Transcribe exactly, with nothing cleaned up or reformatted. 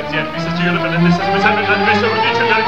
Grazie, mi sta girando per la testa, mi serve già di messo per dice